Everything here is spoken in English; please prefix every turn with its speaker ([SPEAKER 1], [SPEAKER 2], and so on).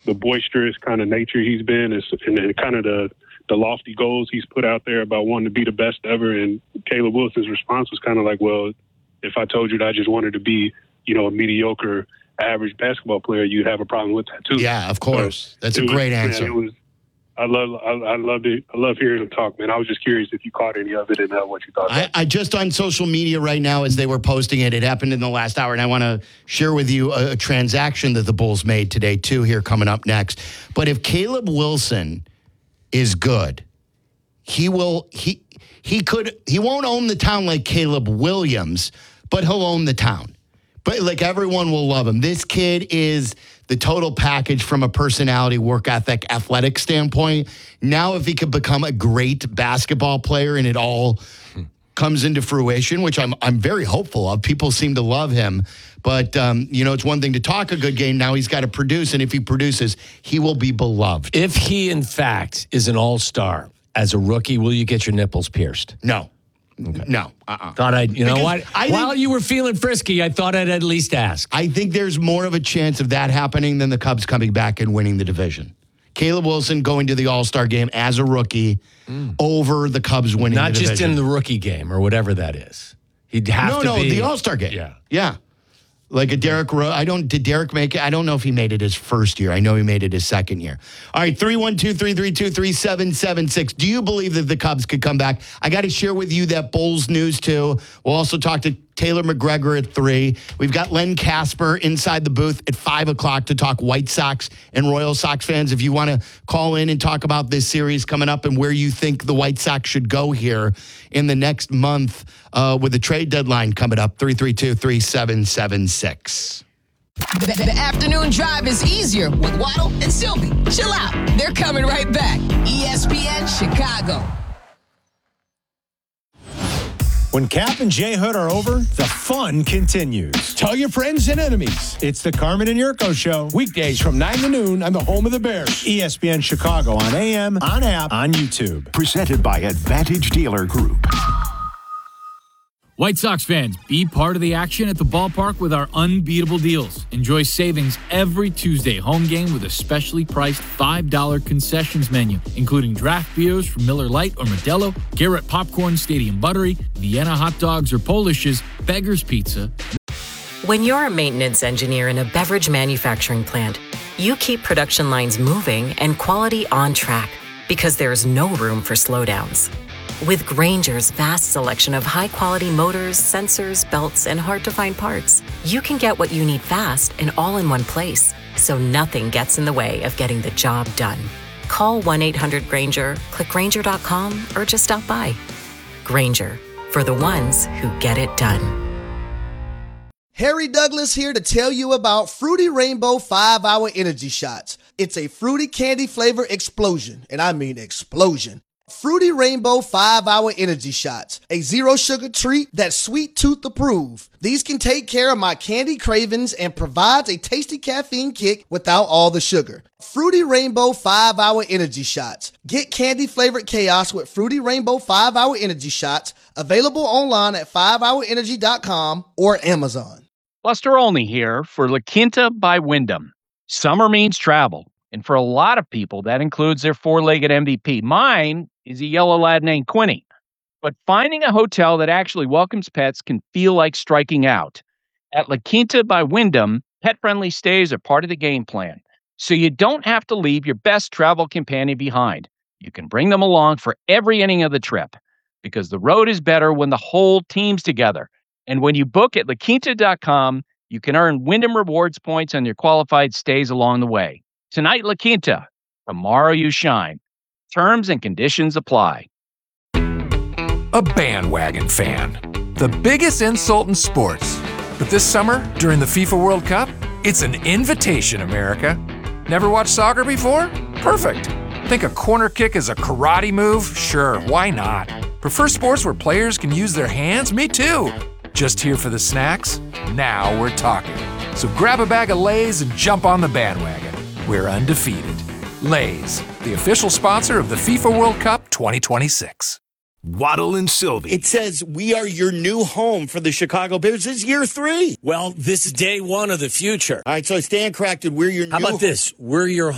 [SPEAKER 1] the boisterous kind of nature he's been, and then kind of the lofty goals he's put out there about wanting to be the best ever. And Caleb Wilson's response was kind of like, well, if I told you that I just wanted to be, a mediocre, average basketball player, you'd have a problem with that too.
[SPEAKER 2] Yeah, of course. That's a great answer.
[SPEAKER 1] I loved it. I love hearing him talk, man. I was just curious if you caught any of it and what you thought.
[SPEAKER 2] I just on social media right now as they were posting it. It happened in the last hour, and I want to share with you a transaction that the Bulls made today too. Here coming up next. But if Caleb Wilson is good, he won't own the town like Caleb Williams, but he'll own the town. But like everyone will love him. This kid is the total package from a personality, work ethic, athletic standpoint. Now, if he could become a great basketball player and it all comes into fruition, which I'm very hopeful of. People seem to love him. But, it's one thing to talk a good game. Now he's got to produce. And if he produces, he will be beloved.
[SPEAKER 3] If he, in fact, is an all-star as a rookie, will you get your nipples pierced?
[SPEAKER 2] No.
[SPEAKER 3] Okay.
[SPEAKER 2] No.
[SPEAKER 3] Thought while you were feeling frisky, I thought I'd at least ask.
[SPEAKER 2] I think there's more of a chance of that happening than the Cubs coming back and winning the division. Caleb Wilson going to the All-Star game as a rookie over the Cubs winning the division.
[SPEAKER 3] Not just in the rookie game or whatever that is. He'd have to be.
[SPEAKER 2] The All-Star game.
[SPEAKER 3] Yeah.
[SPEAKER 2] Like a Derrick Rose. Did Derrick make it? I don't know if he made it his first year. I know he made it his second year. All right, 312-332-3776. Do you believe that the Cubs could come back? I got to share with you that Bulls news, too. We'll also talk to Taylor McGregor at 3. We've got Len Casper inside the booth at 5 o'clock to talk White Sox and Royal Sox fans. If you want to call in and talk about this series coming up and where you think the White Sox should go here in the next month with the trade deadline coming up, 332-3776.
[SPEAKER 4] The afternoon drive is easier with Waddle and Sylvie. Chill out. They're coming right back. ESPN Chicago.
[SPEAKER 5] When Cap and Jay Hood are over, the fun continues.
[SPEAKER 6] Tell your friends and enemies.
[SPEAKER 5] It's the Carmen and Yurko Show.
[SPEAKER 6] Weekdays from 9 to noon on the home of the Bears.
[SPEAKER 5] ESPN Chicago on AM, on app, on YouTube.
[SPEAKER 7] Presented by Advantage Dealer Group.
[SPEAKER 8] White Sox fans, be part of the action at the ballpark with our unbeatable deals. Enjoy savings every Tuesday home game with a specially priced $5 concessions menu, including draft beers from Miller Lite or Modelo, Garrett Popcorn, Stadium Buttery, Vienna hot dogs or Polishes, Beggar's Pizza.
[SPEAKER 9] When you're a maintenance engineer in a beverage manufacturing plant, you keep production lines moving and quality on track because there's no room for slowdowns. With Grainger's vast selection of high-quality motors, sensors, belts, and hard-to-find parts, you can get what you need fast and all in one place, so nothing gets in the way of getting the job done. Call 1-800-GRAINGER, click Grainger.com, or just stop by. Grainger, for the ones who get it done.
[SPEAKER 10] Harry Douglas here to tell you about Fruity Rainbow 5-Hour Energy Shots. It's a fruity candy flavor explosion, and I mean explosion. Fruity Rainbow 5-Hour Energy Shots, a zero-sugar treat that's sweet tooth approved. These can take care of my candy cravings and provides a tasty caffeine kick without all the sugar. Fruity Rainbow 5-Hour Energy Shots. Get candy-flavored chaos with Fruity Rainbow 5-Hour Energy Shots, available online at 5hourenergy.com or Amazon.
[SPEAKER 11] Buster Olney here for La Quinta by Wyndham. Summer means travel, and for a lot of people, that includes their four-legged MVP. Mine is a yellow lad named Quinny. But finding a hotel that actually welcomes pets can feel like striking out. At La Quinta by Wyndham, pet-friendly stays are part of the game plan, so you don't have to leave your best travel companion behind. You can bring them along for every inning of the trip, because the road is better when the whole team's together. And when you book at LaQuinta.com, you can earn Wyndham Rewards points on your qualified stays along the way. Tonight, La Quinta. Tomorrow, you shine. Terms and conditions apply.
[SPEAKER 12] A bandwagon fan. The biggest insult in sports. But this summer, during the FIFA World Cup, it's an invitation, America. Never watched soccer before? Perfect. Think a corner kick is a karate move? Sure, why not? Prefer sports where players can use their hands? Me too. Just here for the snacks? Now we're talking. So grab a bag of Lay's and jump on the bandwagon. We're undefeated. Lay's, the official sponsor of the FIFA World Cup 2026.
[SPEAKER 7] Waddle and Sylvie.
[SPEAKER 2] It says we are your new home for the Chicago Bears. This is year 3.
[SPEAKER 3] Well, this is day one of the future.
[SPEAKER 2] All right, so I stand corrected. We're your
[SPEAKER 3] How
[SPEAKER 2] new
[SPEAKER 3] about this? We're your